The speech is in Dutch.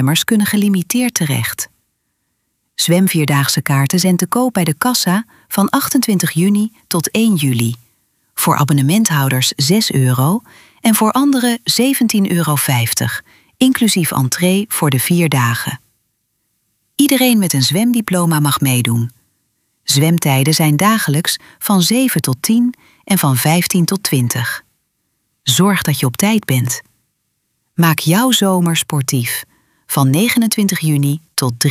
deelnemers kunnen gelimiteerd terecht. Zwemvierdaagse kaarten zijn te koop bij de kassa van 28 juni tot 1 juli. Voor abonnementhouders €6 en voor anderen €17,50, inclusief entree voor de 4 dagen. Iedereen met een zwemdiploma mag meedoen. Zwemtijden zijn dagelijks van 7 tot 10 en van 15 tot 20. Zorg dat je op tijd bent. Maak jouw zomer sportief. Van 29 juni tot 3